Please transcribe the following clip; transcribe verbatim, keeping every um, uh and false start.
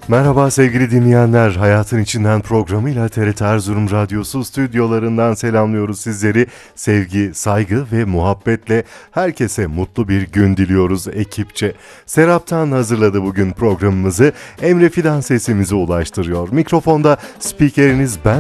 Merhaba sevgili dinleyenler, Hayatın İçinden programıyla T R T Erzurum Radyosu stüdyolarından selamlıyoruz sizleri. Sevgi, saygı ve muhabbetle herkese mutlu bir gün diliyoruz ekipçe. Serap'tan hazırladı bugün programımızı, Emre Fidan sesimizi ulaştırıyor. Mikrofonda spikeriniz ben